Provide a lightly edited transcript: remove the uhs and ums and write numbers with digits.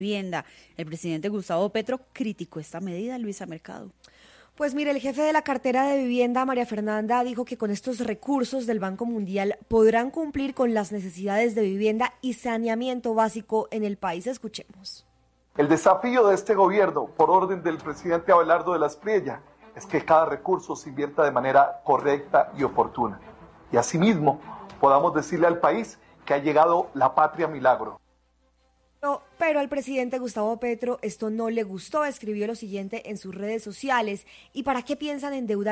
vivienda. El presidente Gustavo Petro criticó esta medida, Luisa Mercado. Pues mire, el jefe de la cartera de vivienda, María Fernanda, dijo que con estos recursos del Banco Mundial podrán cumplir con las necesidades de vivienda y saneamiento básico en el país. Escuchemos. El desafío de este gobierno, por orden del presidente Abelardo de la Espriella, es que cada recurso se invierta de manera correcta y oportuna. Y asimismo, podamos decirle al país que ha llegado la patria milagro. Pero al presidente Gustavo Petro esto no le gustó, escribió lo siguiente en sus redes sociales. ¿Y para qué piensan endeudar